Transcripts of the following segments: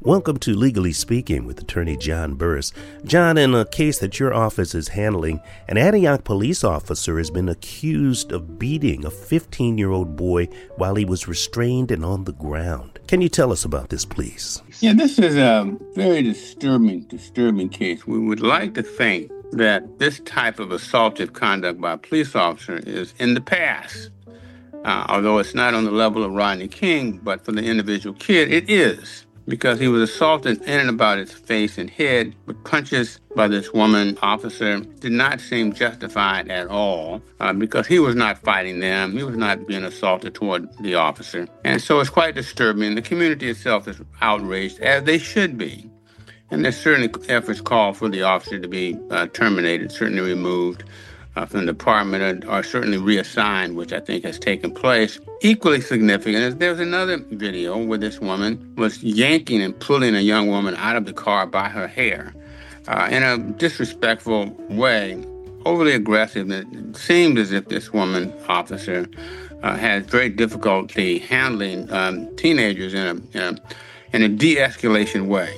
Welcome to Legally Speaking with Attorney John Burris. John, in a case that your office is handling, an Antioch police officer has been accused of beating a 15-year-old boy while he was restrained and on the ground. Can you tell us about this, please? Yeah, this is a very disturbing case. We would like to think that this type of assaultive conduct by a police officer is in the past. Although it's not on the level of Rodney King, but for the individual kid, it is. Because he was assaulted in and about his face and head with punches by this woman officer did not seem justified at all because he was not fighting them. He was not being assaulted toward the officer. And so it's quite disturbing. The community itself is outraged, as they should be. And there's certainly efforts called for the officer to be terminated, certainly removed from the department or certainly reassigned, which I think has taken place. Equally significant is there's another video where this woman was yanking and pulling a young woman out of the car by her hair in a disrespectful way, overly aggressive. It seemed as if this woman officer had very difficulty handling teenagers in a de-escalation way.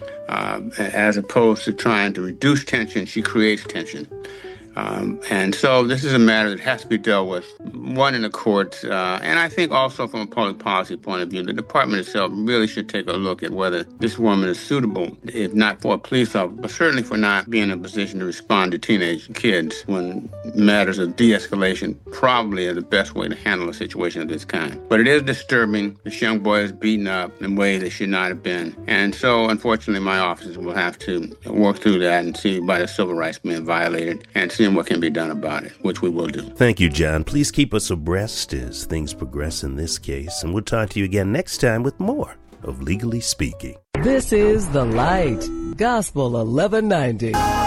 As opposed to trying to reduce tension, she creates tension. And so this is a matter that has to be dealt with, one, in the courts, and I think also from a public policy point of view, the department itself really should take a look at whether this woman is suitable, if not for a police officer, but certainly for not being in a position to respond to teenage kids when matters of de-escalation probably are the best way to handle a situation of this kind. But it is disturbing. This young boy is beaten up in ways that should not have been. And so, unfortunately, my offices will have to work through that and see about the civil rights being violated and see what can be done about it, which we will do. Thank you, John. Please keep us abreast as things progress in this case, and we'll talk to you again next time with more of Legally Speaking. This is The Light, Gospel 1190.